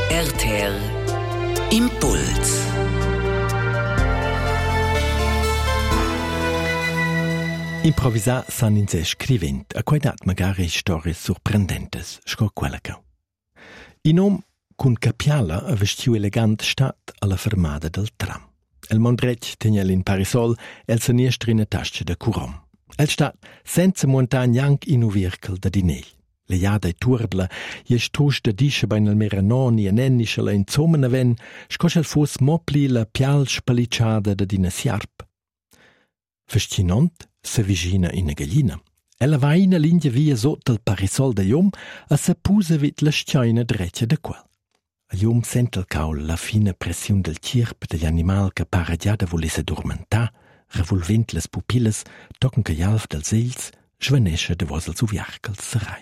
RTR Impuls. Improvisar san in se scrivent, a quai dat magari storie sorprendentes, sco quella che. In om cun capiala a vestiu elegant stat alla fermada del tram. El mondrec tenia in parisol el saniestri in tasce de curom. El stat senza montagna anc in u virkel da dinell. Le jada e turbla, je strusch da disce bain al meranoni e nennischela in zomena ven, scos el fos mopli la pial spaliciada da dina siarp. Fascinant se vigina in a gallina. Ella va in a linea via sotto il parisol da jom a se pusa vit la schiaina dreccia da quel. A jom sent il caul la fina pression del cirp degli animal che paragiada volesse dormentà, revolvent les pupilles, tocken che jalf dels els, schvanesce de vos als uviarcals serai.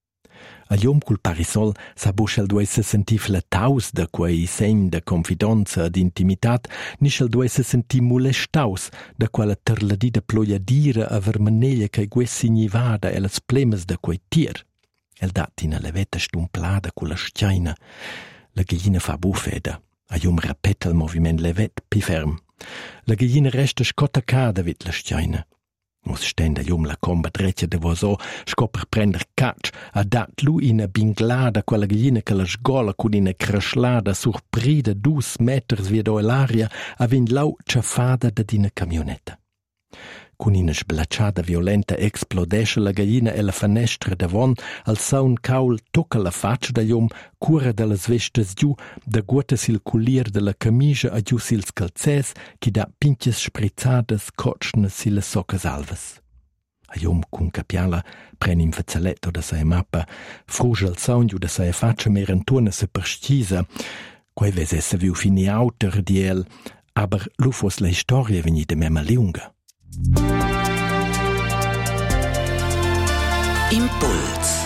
A jom cul parisol s'abuschel duesse sentif la taus da quei segn de confidenza ed intimitat, nischel duesse sentir molestaus da quella terladida ploiadira a vermeneglia che guessi nivada e las plemes da quei tier. El dat in a levetta stumplada culla schiaina. La gallina fa bufeda. A jom rapetta il moviment levet pi ferm. La gallina resta scottacada vid la schiaina. Mus stenda jom la comba dreccia de voso, scopper prender catch, a dat lu ina binglada quella gallina che la sgola cun ina craschlada surprida 2 meters via do l'aria a vin lau ciafada da dina camionetta. Cun ina sblacciada violenta explodesce la gallina e la finestra davon, al saun caul tocca la faccia da jom, cura de las vestes giù, da guota sil culier de la camicia a giù sils calzès, chi da pinches sprizzadas cocchna sile soccas alves. A jom cun capiala pren in fazzaletto da saia mappa, fruge al saun giù da saia faccia merentuona se perstisa, quai ves esse viu fini auter di el, aber lu fos la historia venida mema lunga. Impuls.